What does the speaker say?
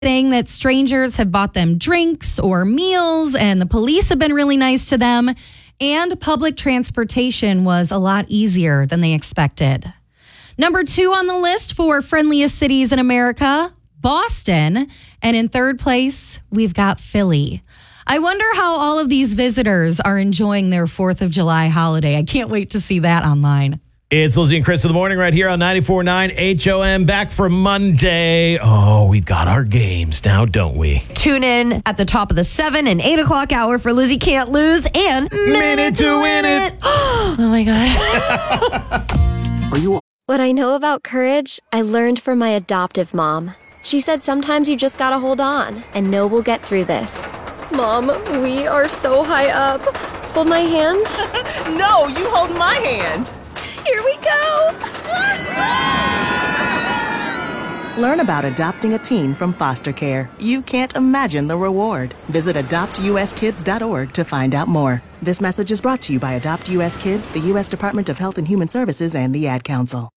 Saying that strangers have bought them drinks or meals, and the police have been really nice to them, and public transportation was a lot easier than they expected. Number 2 on the list for friendliest cities in America, Boston. And in third place, we've got Philly. I wonder how all of these visitors are enjoying their 4th of July holiday. I can't wait to see that online. It's Lizzie and Chris in the morning right here on 94.9 HOM. Back for Monday. Oh, we've got our games now, don't we? Tune in at the top of the 7 and 8 o'clock hour for Lizzie Can't Lose and Minute to Win It. Oh, my God. What I know about courage, I learned from my adoptive mom. She said sometimes you just gotta hold on and know we'll get through this. Mom, we are so high up. Hold my hand. No, you hold my hand. Here we go! Learn about adopting a teen from foster care. You can't imagine the reward. Visit adoptuskids.org to find out more. This message is brought to you by Adopt US Kids, the U.S. Department of Health and Human Services, and the Ad Council.